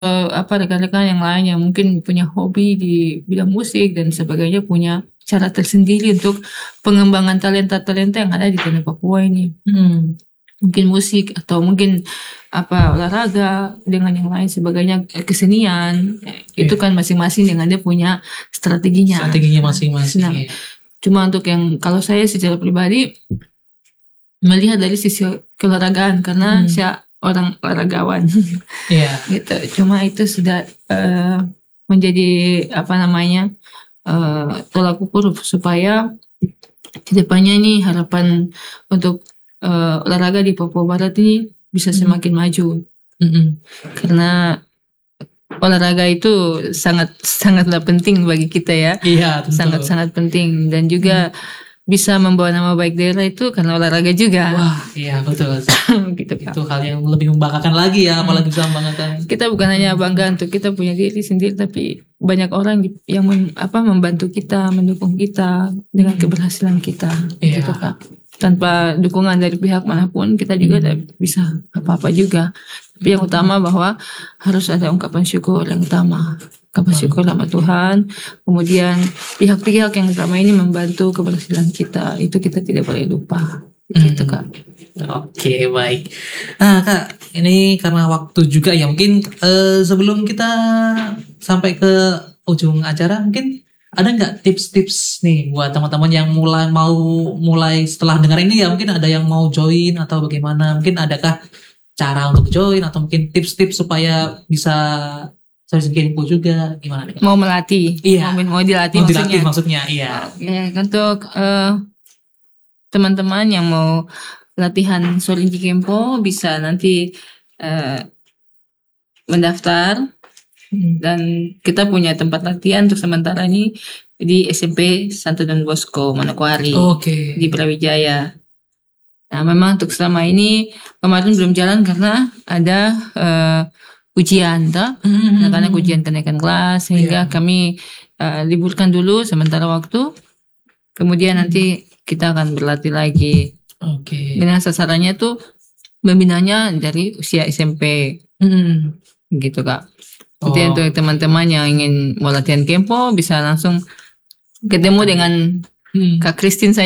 rekan-rekan yang lain yang mungkin punya hobi di bidang musik dan sebagainya, punya cara tersendiri untuk pengembangan talenta-talenta yang ada di tanah Papua ini. Mungkin musik atau mungkin olahraga dengan yang lain sebagainya, kesenian, itu kan masing-masing dengan dia punya strateginya masing-masing. Nah, cuma untuk yang kalau saya secara pribadi melihat dari sisi keolahragaan karena saya orang olahragawan. Gitu. Cuma itu sudah menjadi tolak ukur supaya kedepannya ini harapan untuk olahraga di Papua Barat ini bisa semakin maju. Karena olahraga itu sangatlah penting bagi kita ya. Iya, sangat penting dan juga bisa membawa nama baik daerah itu karena olahraga juga. Wah, iya betul. Gitu, Kak. Itu hal yang lebih membanggakan lagi ya, apalagi bisa membanggakan. Kita bukan hanya bangga untuk kita punya diri sendiri, tapi banyak orang yang membantu kita, mendukung kita dengan keberhasilan kita. Gitu, Kak. Tanpa dukungan dari pihak manapun kita juga tidak bisa apa-apa juga. Tapi yang utama bahwa harus ada ungkapan syukur yang utama. Ungkapan syukur sama Tuhan. Kemudian pihak-pihak yang selama ini membantu keberhasilan kita, itu kita tidak boleh lupa. Gitu, Kak. Oke, baik. Nah, Kak, ini karena waktu juga ya, mungkin sebelum kita sampai ke ujung acara, mungkin ada nggak tips-tips nih buat teman-teman yang mulai setelah dengar ini ya, mungkin ada yang mau join atau bagaimana? Mungkin adakah cara untuk join atau mungkin tips-tips supaya bisa sharing info juga, gimana nih? Mau melatih? Iya. Mau dilatih maksudnya, iya. Untuk teman-teman yang mau latihan Sorinji Kempo bisa nanti mendaftar. Dan kita punya tempat latihan untuk sementara ini di SMP Santo Don Bosco Manokwari di Brawijaya. Nah, memang untuk selama ini kemarin belum jalan karena ada ujian, karena ujian kenaikan kelas sehingga kami liburkan dulu sementara waktu. Kemudian nanti kita akan berlatih lagi. Dengan sasarannya tuh membinanya dari usia SMP, gitu, Kak. Jadi untuk teman-teman yang ingin mau latihan Kempo bisa langsung ketemu dengan Kak Christine saya.